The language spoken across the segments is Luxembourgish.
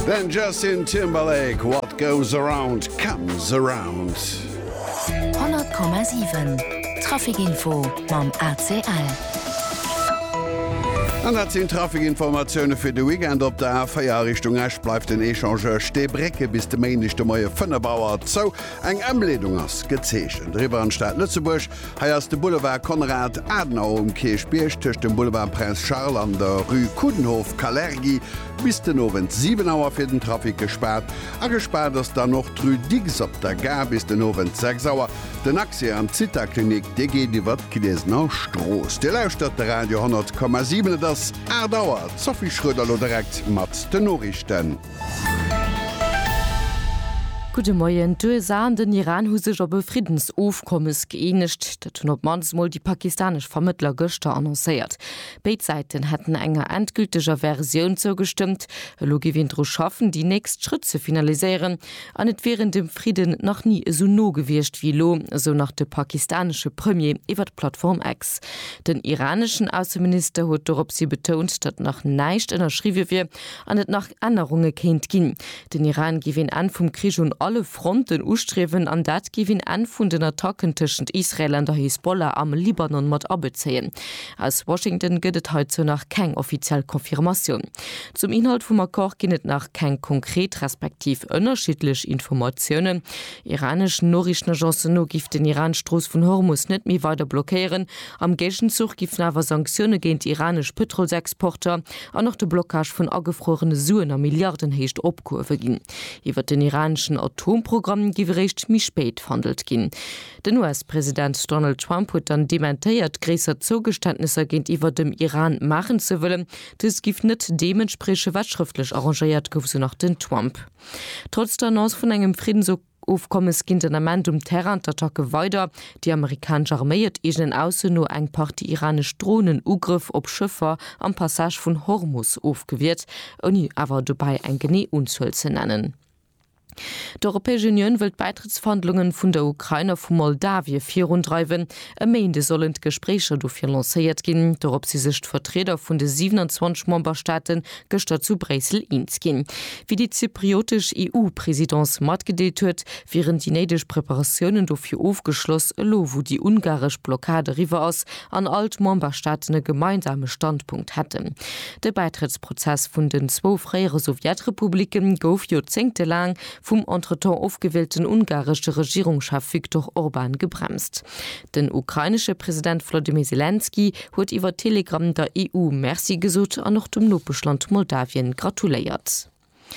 Then Justin Timberlake, what goes around comes around. 100,7 Trafikinfo mam ACL. An dat sinn Trafikinformaoune fir de Weekend op der Feierrichtung Esch bleif den Echangeur Steebrecke bis de méigchte Moier Fënnebauer zo eng Ëmledung ass gezeechen. Driwer an Stadt Lützeburg heiers de Boulevard Konrad Adenauer Keech Bierchtech dem Boulevard Prinz Charles an der Rue Kudenhof Kalergi bis den Owen 7 Auer fir den Trafik gesperrt. A gesperrt ass da noch Rue Diggs op der Gar bis den Owen 6 Auer. Den Axe an Zitterklinik DG iwwer Kideesner Stroos. De Lausstadt der Radio 10,7 das dauert. Sophie Schröder lo direkt mat den Norrichten. Gute Morgen. Du sahen den Iran husech op Friedensofkommes geeinigt, dat hun op mansmol die pakistanisch Vermittler Göster annoncéiert. Beidseiten hätten enger endgültiger Version zugestimmt, lo gewinnt schaffen, die nächst Schritt zu finalisieren, an et während dem Frieden noch nie so no gewircht wie lo, so nach de pakistanische Premier iwwer Plattform X. Den iranischen Außenminister huet dorop sie betont, dat nach neicht ënnerschriwe wir an et nach Änderunge kennt ginn. Den Iran gewinn an vum Krieg und alle Fronten ustrewen an dat gewinn an vun den Attacken tschent Israel an der Hisbollah am Libanon mat abbezeien. Aus Washington gëtt heute nach keng offiziell Konfirmation. Zum Inhalt vum Akkor ginnet nach keng konkret respektiv ënnerschiedlech Informationen. Iranischen Norrichten Agenzen no gift den Iranstroß vun Hormus net mi weiter blockieren. Am Gegenzug gift nawer Sanktionen géint iranisch Petrolexporter an noch de Blockage vun agefrorene Suen a Milliardenhecht opkurve ginn. Iwer den iranischen Atomprogramm giwerecht mi spät handelt ginn. Den US-Präsident Donald Trump huet dann dementéiert gräser Zugeständnisse géint iwwer dem Iran machen ze wëllen, des gift net dementspreche watschriftlech arrangeiert gouf so nach den Trump. Trotz der Annonce vun engem Friedensaufkommes ginnt den Amend Terranattacke weiter. Die amerikanische Armee hat egen aussen nur eng paar die iranisch Drohnen Ugriff op Schiffer am Passage vun Hormus aufgewirrt, oni awer dabei eng Gene unzull ze nennen. Die Europäische Union will Beitrittsverhandlungen vun der Ukraine vu Moldawien virundreiwen. Meinde sollen Gespräche dofir lanciert gin, dorop sie sich Vertreter vun de 27 Memberstaaten gestern zu Bresel ins gin. Wie die zypriotisch EU-Präsidentz mat gedeelt huet, während die nedisch Präparationen dofir aufgeschloss, lo wo die ungarisch Blockade river aus an alt Memberstaaten gemeinsame Standpunkt hatten. Der Beitrittsprozess vun den 2 freiere Sowjetrepubliken gouf jahrzehnte lang vom entretemps aufgewählten ungarische Regierungschef Viktor Orban gebremst. Den ukrainische Präsident Volodymyr Zelensky hat über Telegram der EU Merci gesucht an noch dem Notbeschland Moldawien gratuliert.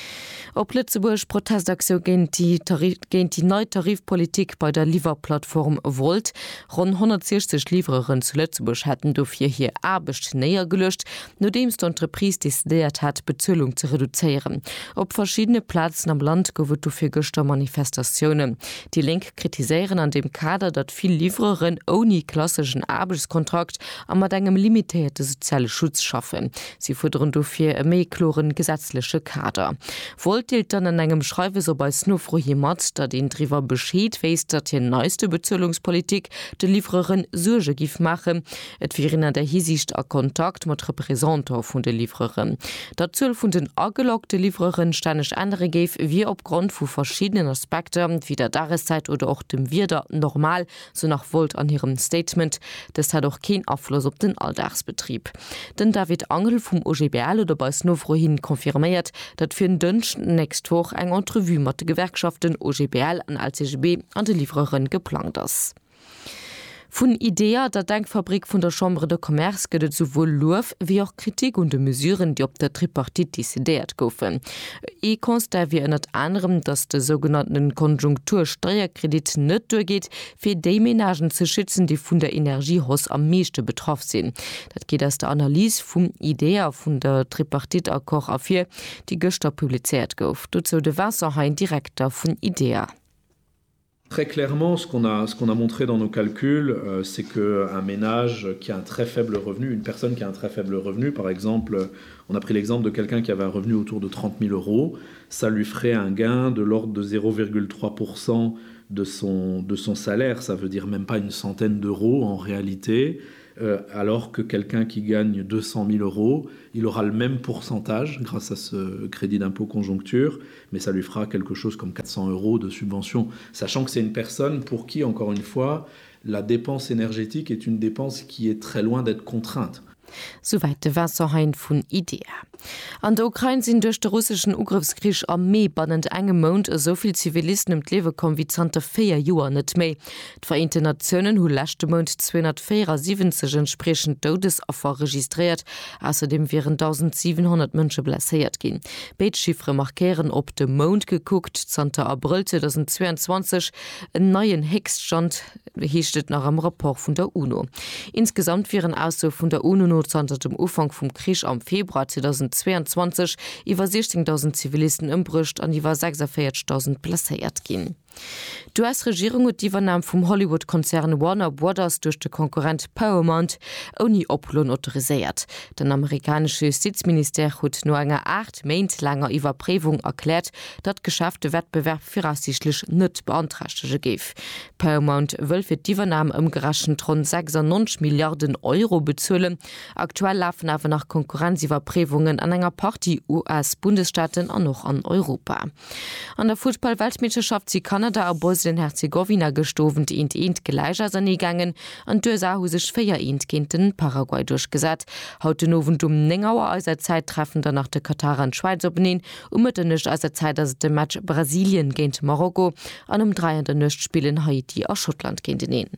Op Lützeburg Protestaktion gegen die neue Tarifpolitik bei der Lieferplattform Volt. Rund 160 Liefererinnen zu Lützeburg hatten dafür hier Arbeit näher gelöscht, nachdem die Entreprise dezidiert hat, Bezahlung zu reduzieren. Auf verschiedene Plätzen am Land gibt dafür gestern Manifestationen. Die Link kritisieren an dem Kader, dass viele Liefererinnen ohne klassischen Arbeitskontrakt und mit einem limitierten sozialen Schutz schaffen. Sie fordern dafür einen mehr klaren gesetzlichen Kader. Volt deelt dann an engem Schreiwe so bei Snufro mat, dat den Driver beschéet weist, dat hier neueste Bezahlungspolitik de Liefererin Surge gif mache. Et wären an der Hinsicht a Kontakt mat Repräsentanter vun der Liefererin. Dazu vun den angelockte Liefererin stanisch andere gef wie opgrund vu verschiedenen Aspekten wie der Dareszeit oder auch dem Wieder normal, so nach Volt an ihrem Statement. Das hat auch kein Abfluss op den Alltagsbetrieb. Denn David Angel vom OGBL oder bei Snufro hin konfirmiert, dat für den Dünschen nächst hoch eng Entrevue mat de Gewerkschaften OGBL an LCGB an de Liefererin geplant ass. Vun Idea der Denkfabrik vun der Chambre de Commerce gëtt sowohl Louf wie auch Kritik und de mesureuren, die op der Tripartit décidéiert goufen. Konstaviert ënnert anderem, dass de sogenannten Konjunktursteuerkredit net durchgeht, fir déi Menagen ze schützen, die vun der Energiehoss am meeschte betroff sinn. Dat geht aus der Analyse vum Idea vun der Tripartit-Akkor a4, die gëster publiziert gouf. Dozo de Wasserhain Direktor vun Idea. Très clairement, ce qu'on a montré dans nos calculs, c'est qu'un ménage qui a un très faible revenu, une personne qui a un très faible revenu, par exemple, on a pris l'exemple de quelqu'un qui avait un revenu autour de 30 000 €, ça lui ferait un gain de l'ordre de 0,3% de son salaire, ça veut dire même pas une centaine d'euros en réalité. alors que quelqu'un qui gagne 200 000 €, il aura le même pourcentage grâce à ce crédit d'impôt conjoncture, mais ça lui fera quelque chose comme 400 € de subvention, sachant que c'est une personne pour qui, encore une fois, la dépense énergétique est une dépense qui est très loin d'être contrainte. Soweit de Wasserhain vun Idee. An der Ukraine sind durch den russischen Ugriffskrieg am Mai bannend engem Mond soviel Zivilisten im Lewe kommen wie 4 Joer net méi. Die Vereinten Nationen hu letzte Mond 274 entsprechend Todesopfer registriert, außerdem wären 1700 Menschen blessiert gin. Beitschiffre markieren op dem Mond geguckt, 10. April 2022 en neuen Hexstand hiechtet nach am Rapport vun der UNO. Insgesamt wären also vun der UNO seit dem Ufang vom Krieg am Februar 2022 iwwer 16.000 Zivilisten ëmbrucht an iwwer 46.000 blessiert gin. Die US-Regierung hat die Übernahme vom Hollywood-Konzern Warner Brothers durch den Konkurrent Paramount ohne Oblohn autorisiert. Der amerikanische Justizminister hat nur eine 8 Monate lange Überprüfung erklärt, dass geschaffte Wettbewerb voraussichtlich nicht beantragt gebe. Paramount will für die Übernahme umgerechnet rund 96 Milliarden € bezahlen. Aktuell laufen aber nach Konkurrenzüberprüfungen an einer Party US-Bundesstaaten und noch an Europa. An der Fußball-Weltmeisterschaft sie Kanada a Bosnien-Herzegowina gestoven die int Geleiger sangegangen an dusahusech feierint kind den Paraguay durchgesat. Haute nowen dumm Nengauer aus der Zeit treffen danach de Katar an Schweiz opnehmen nicht aus der Zeit as dem Match Brasilien géint Marokko an dem 3. Nëcht spielen Haiti aus Schottland géint den.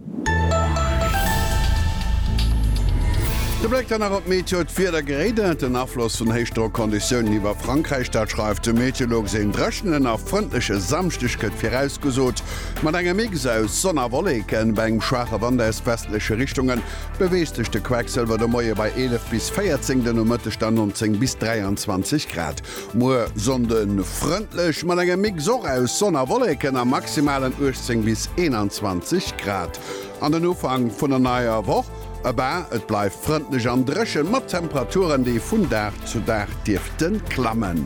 De Black dann op Meteor fir der geredet den Affloss vun Heichtorkonditionen iwwer Frankreich dat schreift de Meteorolog se dreschenen a freundliche Samstichkeit firausgesot. Man enger Mix aus Sonnerwolleken beim schwacher Wandes westliche Richtungen beweeschtech de Quecksilver der Moie bei 11 bis 14 den Mëttestand 19 bis 23 Grad. Mo sonden freundlich man enger Mix so aus Sonnerwolleken am maximalen 18 bis 21 Grad. An den Ufang vun der naier Woche aber et bleif freundlich an dreschen mat Temperaturen, die vun Dach zu Dach dürften klammen.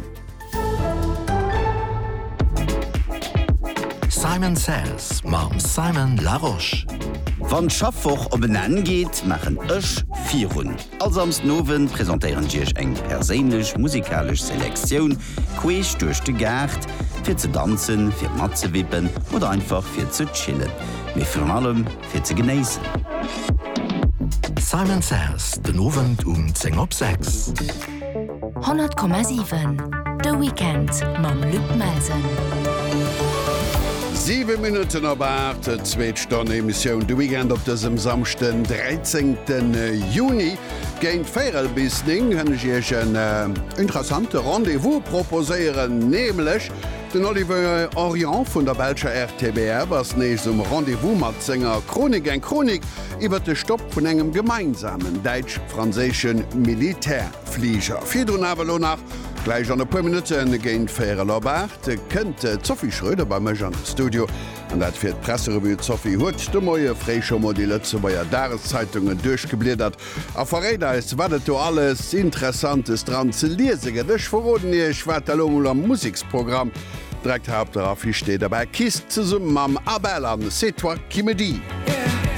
Simon Says mam Simon Laroche. Wann Schaffwoch op benennen geht, machen ech 4 Runden. Als am Nowen präsentieren Dich eng perélech musikalisch Selektion, queech durch de Gard, fir ze tanzen, fir mat ze wippen oder einfach fir ze chillen. Me vor allem fir ze geneessen. Simon Says, den Owen 10:06. 100,7 The Weekend mam Luc Melsen. 7 Minuten abart, Zweetstonne Emission The Weekend op dessem Samsten 13. Juni. Géint 4 bis 9 hënnech interessante Rendevous proposéieren nemlech den Oliver Orient vun der Belscher RTBR was nees Rendevous mat Sänger Chronik en Chronik iwwer de Stopp vun engem gemeinsamen deitsch-franzéschen Militärflieger. Fidro Navelo nach gleich an paar Minuten géint 4 Labart kënnt Sophie Schröder bei Mech an Studio an dat fir d Presserevue Sophie huet de moie Frécher Modelle zu beiier Dareszeitungen durchgebledert. A verréder is watt du alles Interessantes dran ze liesege. Dech verroden ich Schwtalomul am Musiksprogramm. Direkt habt darauf wie steht dabei Kist zu summen am Abel an C'est toi qui me dis.